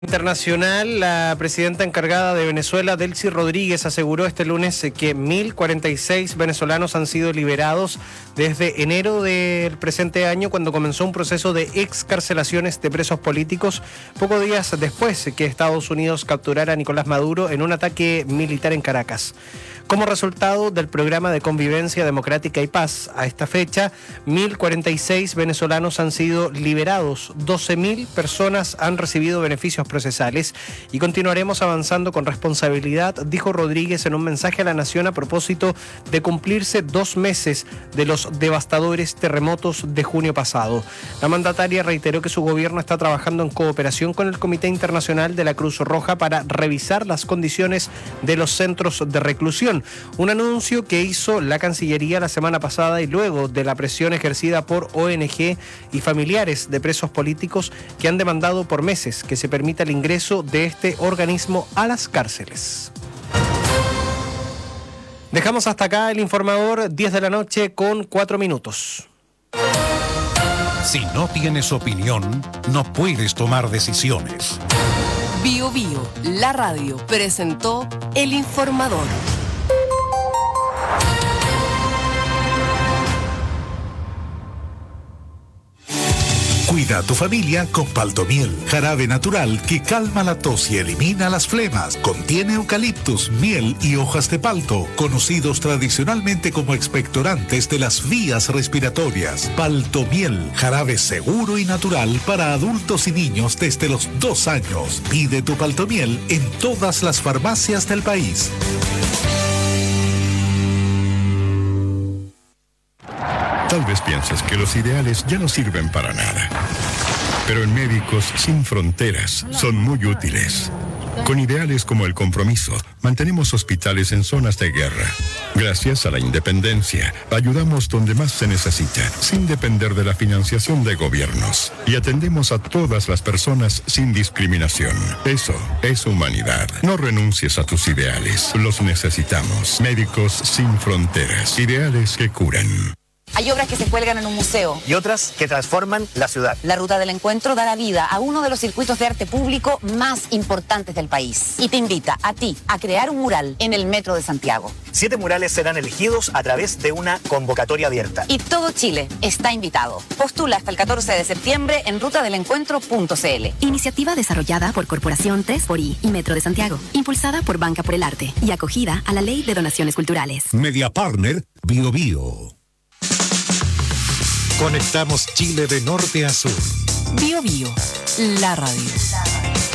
Internacional, la presidenta encargada de Venezuela, Delcy Rodríguez, aseguró este lunes que 1.046 venezolanos han sido liberados desde enero del presente año, cuando comenzó un proceso de excarcelaciones de presos políticos, pocos días después que Estados Unidos capturara a Nicolás Maduro en un ataque militar en Caracas. Como resultado del programa de convivencia democrática y paz, a esta fecha, 1.046 venezolanos han sido liberados, 12.000 personas han recibido beneficios procesales y continuaremos avanzando con responsabilidad, dijo Rodríguez en un mensaje a la nación a propósito de cumplirse 2 meses de los devastadores terremotos de junio pasado. La mandataria reiteró que su gobierno está trabajando en cooperación con el Comité Internacional de la Cruz Roja para revisar las condiciones de los centros de reclusión. Un anuncio que hizo la Cancillería la semana pasada y luego de la presión ejercida por ONG y familiares de presos políticos que han demandado por meses que se permita el ingreso de este organismo a las cárceles. Dejamos hasta acá el informador, 10 de la noche con 4 minutos. Si no tienes opinión, no puedes tomar decisiones. Bio Bio, la radio, presentó el informador. Cuida a tu familia con Paltomiel, jarabe natural que calma la tos y elimina las flemas. Contiene eucaliptus, miel y hojas de palto, conocidos tradicionalmente como expectorantes de las vías respiratorias. Paltomiel, jarabe seguro y natural para adultos y niños desde los 2 años. Pide tu Paltomiel en todas las farmacias del país. Tal vez pienses que los ideales ya no sirven para nada. Pero en Médicos Sin Fronteras son muy útiles. Con ideales como el compromiso, mantenemos hospitales en zonas de guerra. Gracias a la independencia, ayudamos donde más se necesita, sin depender de la financiación de gobiernos. Y atendemos a todas las personas sin discriminación. Eso es humanidad. No renuncies a tus ideales. Los necesitamos. Médicos Sin Fronteras. Ideales que curan. Hay obras que se cuelgan en un museo. Y otras que transforman la ciudad. La Ruta del Encuentro da la vida a uno de los circuitos de arte público más importantes del país. Y te invita a ti a crear un mural en el Metro de Santiago. 7 murales serán elegidos a través de una convocatoria abierta. Y todo Chile está invitado. Postula hasta el 14 de septiembre en rutadelencuentro.cl. Iniciativa desarrollada por Corporación 3xI y Metro de Santiago. Impulsada por Banca por el Arte y acogida a la Ley de Donaciones Culturales. Media Partner, Bio Bio. Conectamos Chile de norte a sur. Bio Bio, la radio.